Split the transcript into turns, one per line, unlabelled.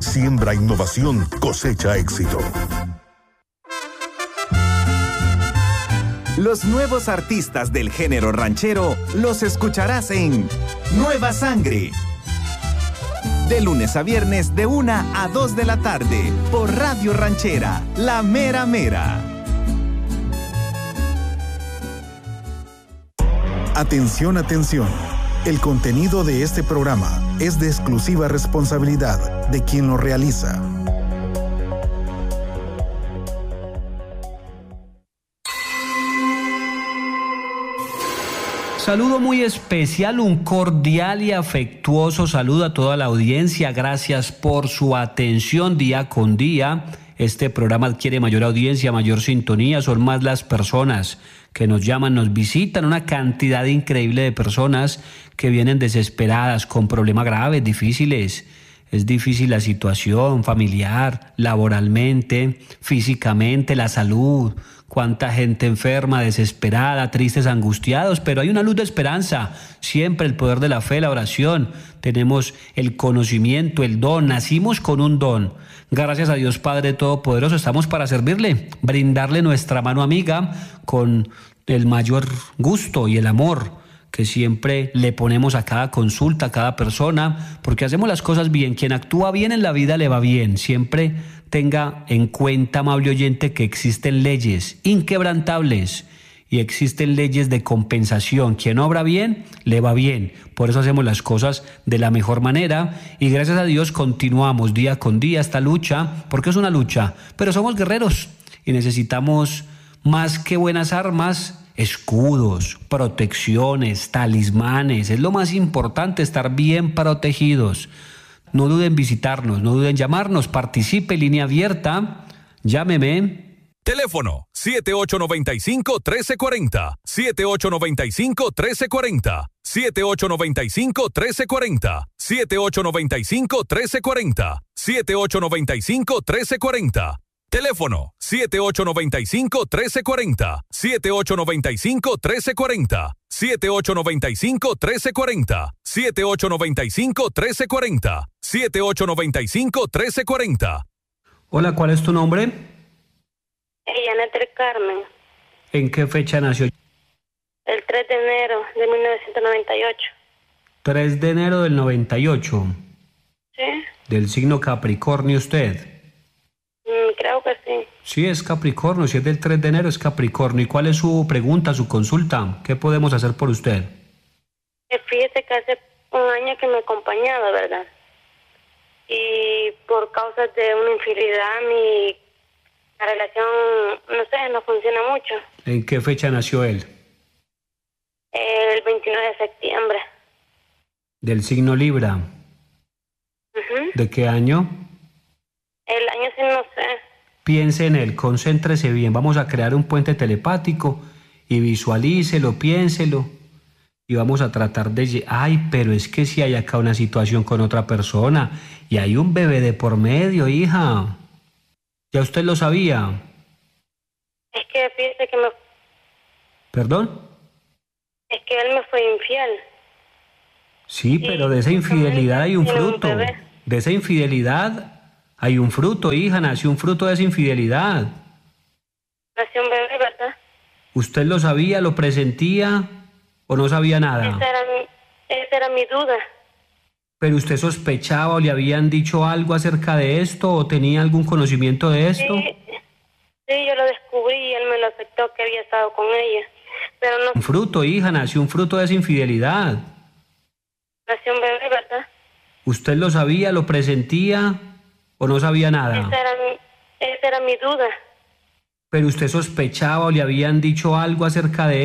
Siembra innovación, cosecha éxito.
Los nuevos artistas del género ranchero los escucharás en Nueva Sangre. De lunes a viernes de 1 a 2 de la tarde por Radio Ranchera, La Mera Mera.
Atención, atención. El contenido de este programa es de exclusiva responsabilidad de quien lo realiza.
Saludo muy especial, un cordial y afectuoso saludo a toda la audiencia. Gracias por su atención día con día. Este programa adquiere mayor audiencia, mayor sintonía. Son más las personas que nos llaman, nos visitan, una cantidad increíble de personas que vienen desesperadas, con problemas graves, difíciles. Es difícil la situación familiar, laboralmente, físicamente, la salud. Cuánta gente enferma, desesperada, tristes, angustiados, pero hay una luz de esperanza. Siempre el poder de la fe, la oración. Tenemos el conocimiento, el don. Nacimos con un don. Gracias a Dios Padre Todopoderoso estamos para servirle, brindarle nuestra mano amiga con el mayor gusto y el amor que siempre le ponemos a cada consulta, a cada persona, porque hacemos las cosas bien. Quien actúa bien en la vida le va bien. Siempre tenga en cuenta, amable oyente, que existen leyes inquebrantables y existen leyes de compensación. Quien obra bien, le va bien. Por eso hacemos las cosas de la mejor manera y gracias a Dios continuamos día con día esta lucha, porque es una lucha, pero somos guerreros y necesitamos más que buenas armas, escudos, protecciones, talismanes. Es lo más importante, estar bien protegidos. No duden en visitarnos, no duden en llamarnos, participe, línea abierta, llámeme.
Teléfono 7895-1340, 7895-1340, 7895-1340, 7895-1340, 7895-1340. Teléfono 7895-1340, 7895-1340, 7895-1340, 7895-1340, 7895-1340.
Hola, ¿cuál es tu nombre?
Janet del Carmen.
¿En qué fecha nació?
El 3 de enero de 1998.
3 de enero del 98.
¿Sí?
¿Del signo Capricornio usted?
Creo que sí.
Sí, es Capricornio. Si es del 3 de enero, es Capricornio. ¿Y cuál es su pregunta, su consulta? ¿Qué podemos hacer por usted?
Fíjese que hace un año que me acompañaba, ¿verdad? Y por causa de una infidelidad, la relación, no sé, no funciona mucho.
¿En qué fecha nació él?
El 29 de septiembre.
¿Del signo Libra? ¿De qué año?
El año sí no sé.
Piense en él, concéntrese bien. Vamos a crear un puente telepático y visualícelo, piénselo. Y vamos a tratar de... Ay, pero es que si hay acá una situación con otra persona y hay un bebé de por medio, hija. ¿Ya usted lo sabía?
Es que fíjese que me...
¿Perdón?
Es que él me fue infiel.
Sí, pero de esa infidelidad hay un fruto. De esa infidelidad hay un fruto, hija. Nació un fruto de esa infidelidad.
Nació un bebé, ¿verdad?
¿Usted lo sabía, lo presentía o no sabía nada?
Esa era mi duda.
¿Pero usted sospechaba o le habían dicho algo acerca de esto o tenía algún conocimiento de esto?
Sí, yo lo descubrí y él me lo aceptó que había estado con ella. Pero no...
Un fruto, hija, nació un fruto de esa infidelidad.
Nació un bebé, ¿verdad?
¿Usted lo sabía, lo presentía o no sabía nada?
Esa era mi duda.
¿Pero usted sospechaba o le habían dicho algo acerca de